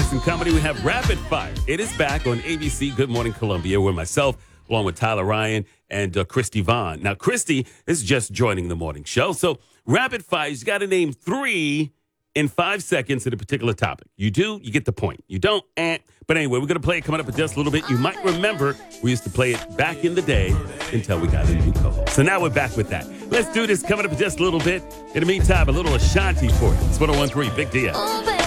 artists and comedy, we have Rapid Fire. It is back on ABC Good Morning Columbia, where myself, along with Tyler Ryan and Christy Vaughn. Now, Christy is just joining the morning show. So, Rapid Fire, you got to name 3 in 5 seconds in a particular topic. You do, you get the point. You don't, But anyway, we're going to play it coming up in just a little bit. You might remember we used to play it back in the day until we got a new co-host. So now we're back with that. Let's do this coming up in just a little bit. In the meantime, a little Ashanti for you. It's 101.3 Big Deal.